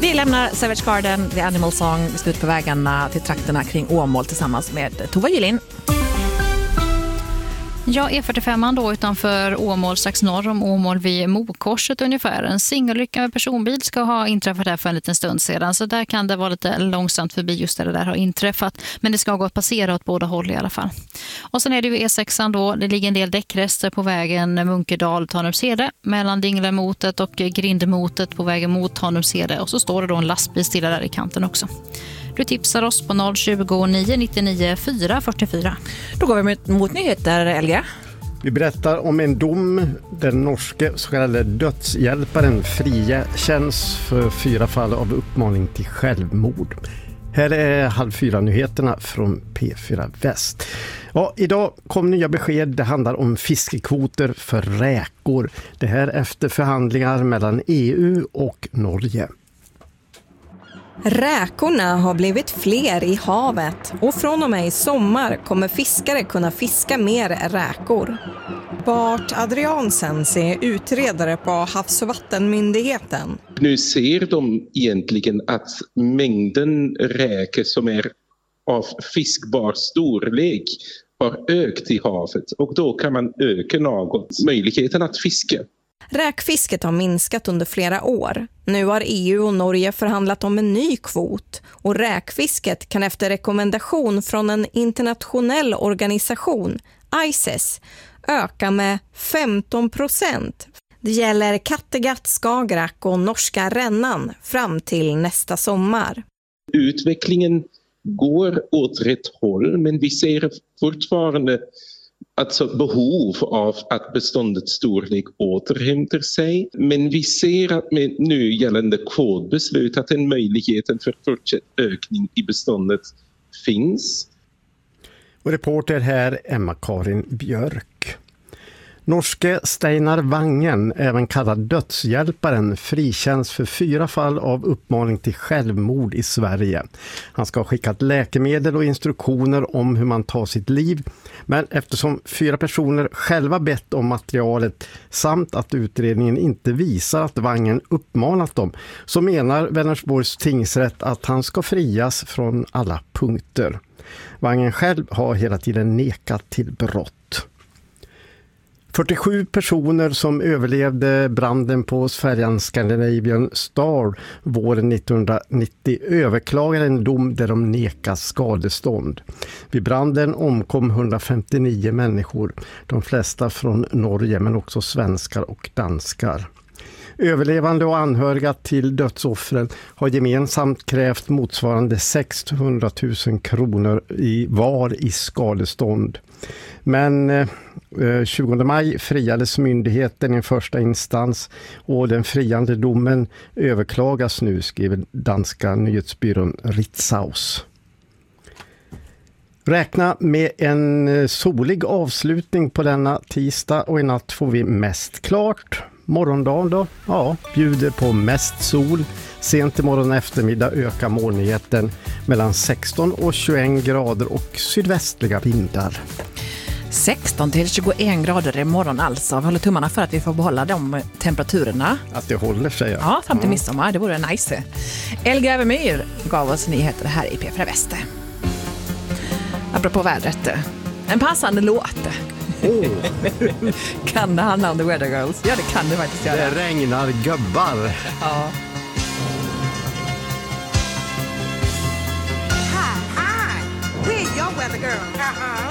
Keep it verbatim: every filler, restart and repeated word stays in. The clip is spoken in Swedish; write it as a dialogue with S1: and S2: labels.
S1: Vi lämnar Savage Garden, The Animal Song. Vi ska ut på vägarna till trakterna kring Åmål tillsammans med Tova Gylin.
S2: Ja, E fyrtiofem då utanför Åmål, strax norr om Åmål vid Mokorset ungefär. En singelolycka med personbil ska ha inträffat där för en liten stund sedan. Så där kan det vara lite långsamt förbi just där det där har inträffat. Men det ska gå att passera åt båda håll i alla fall. Och sen är det ju E sexan då. Det ligger en del däckrester på vägen Munkedal, Tanumshede mellan Dinglemotet och Grindemotet på vägen mot Tanumshede. Och så står det då en lastbil stilla där i kanten också. Du tipsar oss på noll tjugo nio nittionio fyra fyrtiofyra.
S1: Då går vi mot, mot nyheter, Elga.
S3: Vi berättar om en dom där den norske så kallade dödshjälparen frikänns för fyra fall av uppmaning till självmord. Här är halv fyra nyheterna från P fyra Väst. Ja, idag kom nya besked. Det handlar om fiskekvoter för räkor. Det här efter förhandlingar mellan E U och Norge.
S4: Räkorna har blivit fler i havet och från och med i sommar kommer fiskare kunna fiska mer räkor. Bart Adriansen är utredare på Havs- och vattenmyndigheten.
S5: Nu ser de egentligen att mängden räkor som är av fiskbar storlek har ökat i havet och då kan man öka något möjligheten att fiska.
S4: Räkfisket har minskat under flera år. Nu har E U och Norge förhandlat om en ny kvot och räkfisket kan efter rekommendation från en internationell organisation, I C E S, öka med femton procent. Det gäller Kattegatt, Skagerrak och norska Rännan fram till nästa sommar.
S5: Utvecklingen går åt rätt håll men vi ser fortfarande alltså behov av att beståndets storlek återhämtar sig. Men vi ser att med nu gällande kodbeslut att en möjligheten för fortsatt ökning i beståndet finns.
S3: Och reporter här Emma-Karin Björk. Norske Steinar Vangen, även kallad dödshjälparen, frikänns för fyra fall av uppmaning till självmord i Sverige. Han ska ha skickat läkemedel och instruktioner om hur man tar sitt liv. Men eftersom fyra personer själva bett om materialet samt att utredningen inte visar att Vangen uppmanat dem, så menar Vänersborgs tingsrätt att han ska frias från alla punkter. Vangen själv har hela tiden nekat till brott. fyrtiosju personer som överlevde branden på färjan Scandinavian Star våren nittonhundranittio överklagade en dom där de nekas skadestånd. Vid branden omkom hundrafemtionio människor, de flesta från Norge men också svenskar och danskar. Överlevande och anhöriga till dödsoffren har gemensamt krävt motsvarande sexhundratusen kronor i var i skadestånd. Men eh, tjugonde maj friades myndigheten i första instans och den friande domen överklagas nu, skriver danska nyhetsbyrån Ritzaus. Räkna med en solig avslutning på denna tisdag och i natt får vi mest klart. Morgondagen då? Ja, bjuder på mest sol. Sent imorgon eftermiddag ökar molnigheten mellan sexton och tjugoett grader och sydvästliga vindar.
S1: sexton till tjugoett grader imorgon alltså. Vi håller tummarna för att vi får behålla de temperaturerna.
S3: Att det håller sig. Ja,
S1: ja fram till
S3: mm.
S1: midsommar. Det vore nice. Elga Övermyr gav oss nyheter här i P fyra Väst. Apropå vädret. En passande låt.
S3: Oh.
S1: Kan det handla om The Weather Girls? Ja, det kan det faktiskt göra.
S3: Det regnar gubbar.
S1: Ja.
S6: Hi, hi. We're your weather girl. Uh-uh.